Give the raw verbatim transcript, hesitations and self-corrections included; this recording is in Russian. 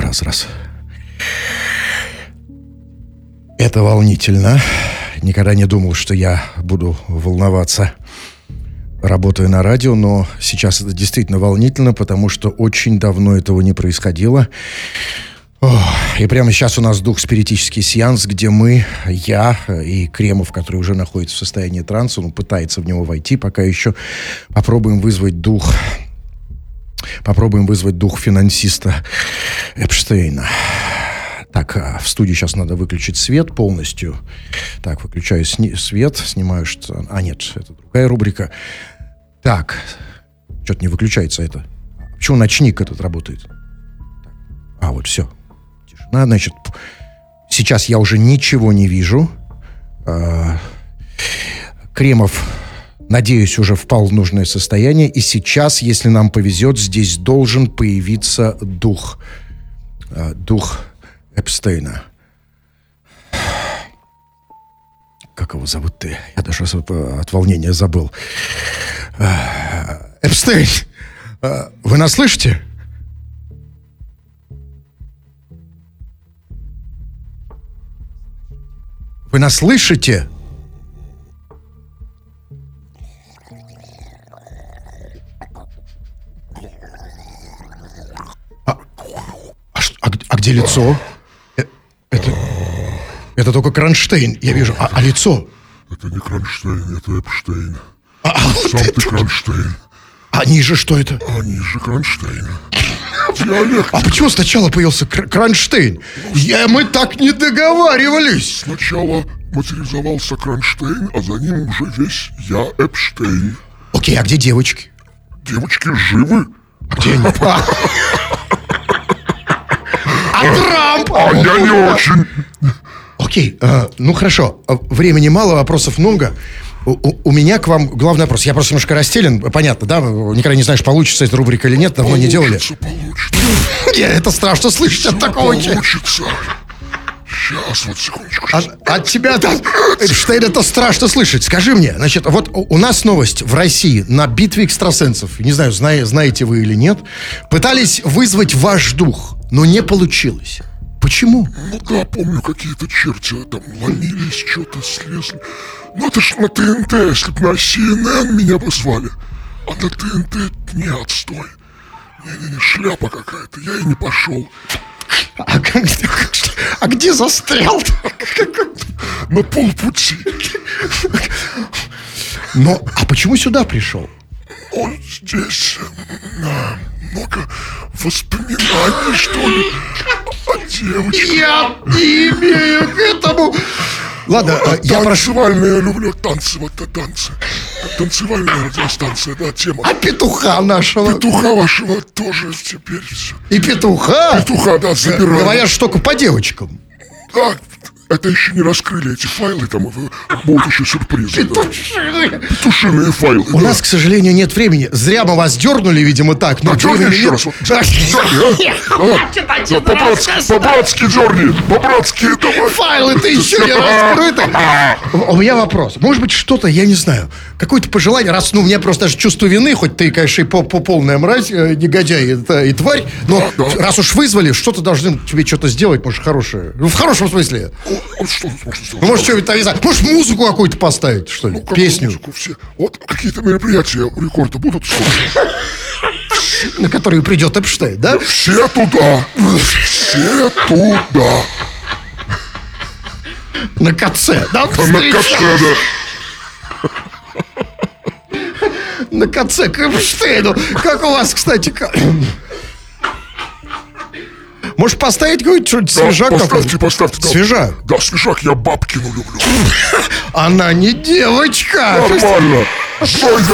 Раз, раз. Это волнительно. Никогда не думал, что я буду волноваться, работая на радио, но сейчас это действительно волнительно, потому что очень давно этого не происходило. Ох, и прямо сейчас у нас дух-спиритический сеанс, где мы, я и Кремов, который уже находится в состоянии транса, он пытается в него войти, пока еще попробуем вызвать дух, попробуем вызвать дух финансиста Эпштейна. Так, в студии сейчас надо выключить свет полностью. Так, выключаю сни- свет, снимаю что... А, нет, это другая рубрика. Так, что-то не выключается это. Почему ночник этот работает? А, вот, все. Тишина, значит, сейчас я уже ничего не вижу. Кремов, надеюсь, уже впал в нужное состояние. И сейчас, если нам повезет, здесь должен появиться дух. Дух Эпштейна. Как его зовут-то? Я даже от волнения забыл. Эпштейн, вы нас слышите? Вы нас слышите? А, а, а где лицо? Это, это только Кронштейн, я вижу. А, а лицо? Это не Кронштейн, это Эпштейн. А, а Сам вот ты это... Кронштейн. А ниже что это? А ниже Кронштейн. Диалект. А почему сначала появился Кр- Кронштейн? Я, мы так не договаривались. Сначала материализовался Кронштейн, а за ним уже весь я Эпштейн. Окей, а где девочки? Девочки живы? А где они? А Трамп? А я не очень. Окей, э, ну хорошо. Времени мало, вопросов много. У, у, у меня к вам главный вопрос. Я просто немножко растерян, понятно, да? Никогда не знаешь, получится эта рубрика или нет, давно Получится, не делали. Получится, Нет, это страшно слышать от такого человека. Получится. Сейчас, вот секундочку. От, от тебя, да, Эпштейн, это страшно слышать. Скажи мне, значит, вот у, у нас новость в России на битве экстрасенсов, не знаю, зна, знаете вы или нет, пытались вызвать ваш дух, но не получилось. Почему? Ну да, помню, какие-то черти там ломились, что-то слезли. Ну это ж на ТНТ, если бы на Си Эн Эн меня вызвали. А на ТНТ не отстой. Не-не-не, шляпа какая-то, я и не пошел. А, как, а где застрял? На полпути. Но, а почему сюда пришел? Он здесь а, много воспоминаний, что ли, о девочке. Я не имею к этому. Ладно, а, я прошу. Танцевальные, я люблю танцы, вот это танцы. Танцевальная радиостанция, да, тема. А петуха нашего? Петуха вашего тоже теперь все. И петуха? Петуха, да, забираю. Говорят, что только по девочкам. Да, это еще не раскрыли эти файлы, там будут еще сюрпризы. Петушиные. Да. Петушиные файлы, У да. нас, к сожалению, нет времени. Зря мы вас дернули, видимо, так. Но А дерни времени еще нет. раз. Вот, дерни, а? Да, по-братски, по-братски дерни. По-братски, давай. Файлы-то еще не раскрыты. У меня вопрос. Может быть, что-то, я не знаю, какое-то пожелание, раз, ну, у меня просто даже чувство вины, хоть ты, конечно, и по, по полная мразь, э, негодяй и, и тварь, но Да, да. раз уж вызвали, что-то должны тебе что-то сделать, может, хорошее. Ну, в хорошем смысле. Он что тут можно сделать? Ну, может, что-нибудь, там, не знаю, может, музыку какую-то поставить, что ли, Ну, какую песню, музыку все? Вот какие-то мероприятия у рекорда будут слушать? на которую придет Эпштейн, да? Все туда. Все туда. На КЦ, да? На КЦ, да. На КЦ к Эпштейну. Как у вас, кстати, как... Может, поставить какой-то что-нибудь Да, свежак? поставьте, какой-то? поставьте. Да. Свежак? Да, свежак, я Бабкину люблю. Она не девочка. Нормально. Зойда